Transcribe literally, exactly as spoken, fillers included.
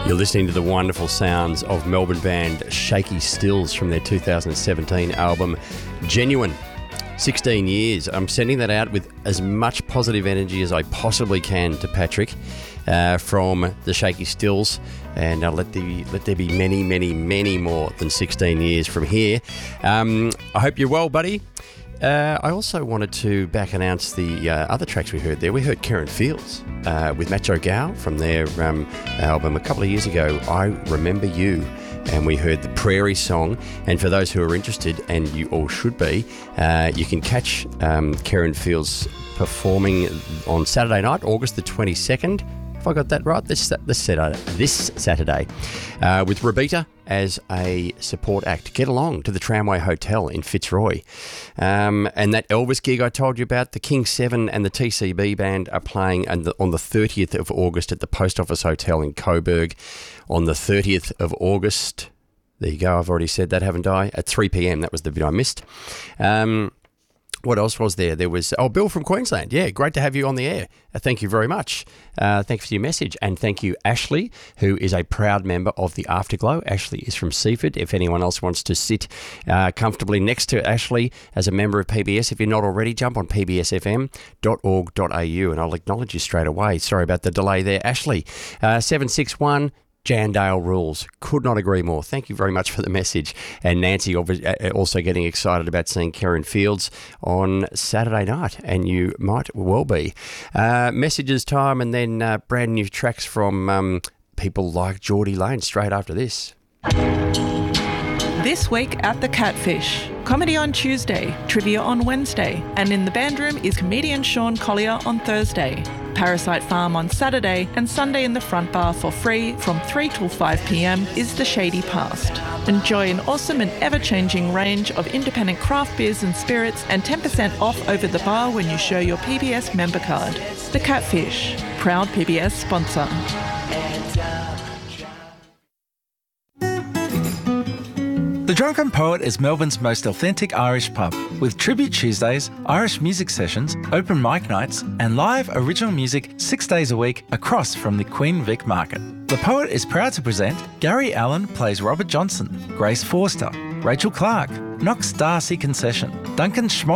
You're listening to the wonderful sounds of Melbourne band Shaky Stills from their two thousand seventeen album Genuine. sixteen years. I'm sending that out with as much positive energy as I possibly can to Patrick uh, from the Shaky Stills, and I'll let, the, let there be many, many, many more than sixteen years from here. Um, I hope you're well, buddy. Uh, I also wanted to back announce the uh, other tracks we heard there. We heard Karen Fields uh, with Macho Gal from their um, album a couple of years ago, I Remember You. And we heard the Prairie Song. And for those who are interested, and you all should be, uh, you can catch um, Karen Fields performing on Saturday night, August the twenty-second. Have I got that right? This this Saturday, this Saturday uh, with Robita as a support act. Get along to the Tramway Hotel in Fitzroy. Um, and that Elvis gig I told you about, the King seven and the T C B Band are playing on the, on the thirtieth of August at the Post Office Hotel in Coburg. On the thirtieth of August, there you go, I've already said that, haven't I? At three p.m, that was the bit I missed. Um, what else was there? There was, oh, Bill from Queensland. Yeah, great to have you on the air. Uh, thank you very much. Uh, thanks for your message. And thank you, Ashley, who is a proud member of the Afterglow. Ashley is from Seaford. If anyone else wants to sit uh, comfortably next to Ashley as a member of P B S, if you're not already, jump on p b s f m dot org dot a u and I'll acknowledge you straight away. Sorry about the delay there, Ashley. Uh, seven six one Jandale rules. Could not agree more. Thank you very much for the message. And Nancy also getting excited about seeing Karen Fields on Saturday night, and you might well be. Uh, messages time, and then uh, brand new tracks from um, people like Geordie Lane straight after this. This week at The Catfish. Comedy on Tuesday, trivia on Wednesday, and in the band room is comedian Sean Collier on Thursday. Parasite Farm on Saturday, and Sunday in the front bar for free from three till five p.m. is The Shady Past. Enjoy an awesome and ever-changing range of independent craft beers and spirits, and ten percent off over the bar when you show your P B S member card. The Catfish, proud P B S sponsor. The Drunken Poet is Melbourne's most authentic Irish pub, with Tribute Tuesdays, Irish music sessions, open mic nights, and live original music six days a week across from the Queen Vic Market. The Poet is proud to present Gary Allen plays Robert Johnson, Grace Forster, Rachel Clark, Knox Darcy Concession, Duncan Schmoltz